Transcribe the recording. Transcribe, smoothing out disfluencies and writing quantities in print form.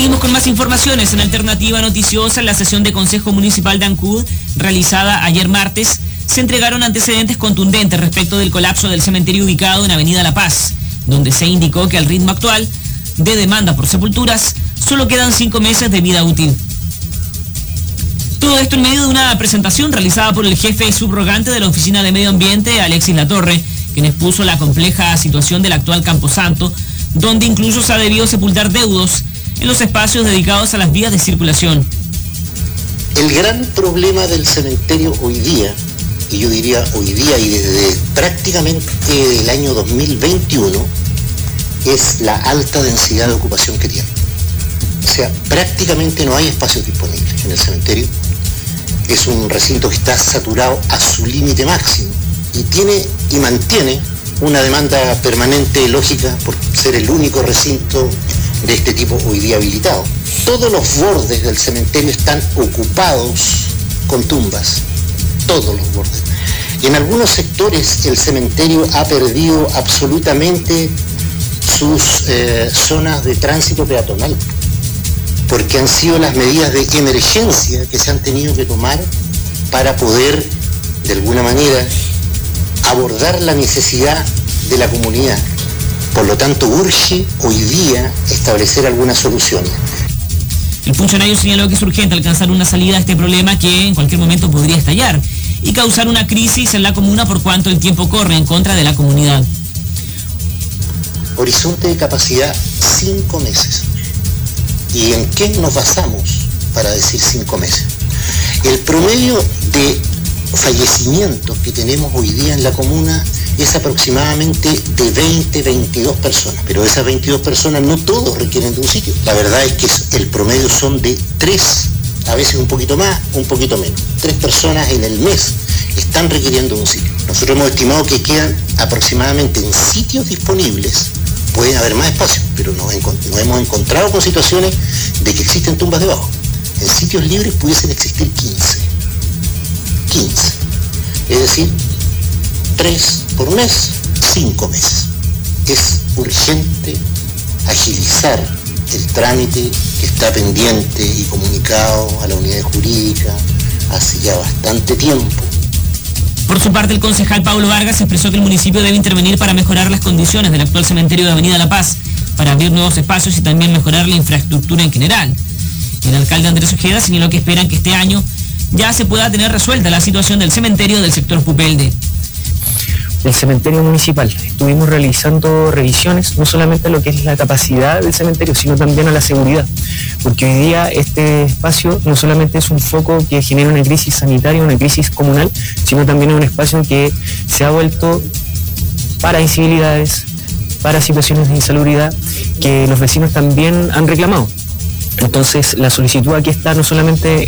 Seguimos con más informaciones en Alternativa Noticiosa. En la sesión de Consejo Municipal de Ancud, realizada ayer martes, se entregaron antecedentes contundentes respecto del colapso del cementerio ubicado en Avenida La Paz, donde se indicó que al ritmo actual de demanda por sepulturas, solo quedan 5 meses de vida útil. Todo esto en medio de una presentación realizada por el jefe subrogante de la Oficina de Medio Ambiente, Alexis Latorre, quien expuso la compleja situación del actual Camposanto, donde incluso se ha debido sepultar deudos en los espacios dedicados a las vías de circulación. El gran problema del cementerio hoy día, y yo diría hoy día y desde prácticamente el año 2021, es la alta densidad de ocupación que tiene. O sea, prácticamente no hay espacios disponibles en el cementerio. Es un recinto que está saturado a su límite máximo y tiene y mantiene una demanda permanente lógica por ser el único recinto de este tipo hoy día habilitado. Todos los bordes del cementerio están ocupados con tumbas, todos los bordes. En algunos sectores el cementerio ha perdido absolutamente sus zonas de tránsito peatonal, porque han sido las medidas de emergencia que se han tenido que tomar para poder, de alguna manera, abordar la necesidad de la comunidad. Por lo tanto, urge hoy día establecer algunas soluciones. El funcionario señaló que es urgente alcanzar una salida a este problema que en cualquier momento podría estallar y causar una crisis en la comuna por cuanto el tiempo corre en contra de la comunidad. Horizonte de capacidad 5 meses. ¿Y en qué nos basamos para decir 5 meses? El promedio de fallecimientos que tenemos hoy día en la comuna es aproximadamente de 22 personas, pero esas 22 personas no todos requieren de un sitio. La verdad es que el promedio son de 3, a veces un poquito más, un poquito menos. 3 personas en el mes están requiriendo un sitio. Nosotros hemos estimado que quedan aproximadamente en sitios disponibles, pueden haber más espacios, pero nos hemos encontrado con situaciones de que existen tumbas debajo. En sitios libres pudiesen existir 15. Es decir, 3 por mes, 5 meses. Es urgente agilizar el trámite que está pendiente y comunicado a la unidad jurídica hace ya bastante tiempo. Por su parte, el concejal Pablo Vargas expresó que el municipio debe intervenir para mejorar las condiciones del actual cementerio de Avenida La Paz, para abrir nuevos espacios y también mejorar la infraestructura en general. El alcalde Andrés Ojeda señaló que esperan que este año ya se pueda tener resuelta la situación del cementerio del sector Pupelde. El cementerio municipal, estuvimos realizando revisiones, no solamente a lo que es la capacidad del cementerio, sino también a la seguridad, porque hoy día este espacio no solamente es un foco que genera una crisis sanitaria, una crisis comunal, sino también es un espacio que se ha vuelto para incivilidades, para situaciones de insalubridad, que los vecinos también han reclamado. Entonces, la solicitud aquí está no solamente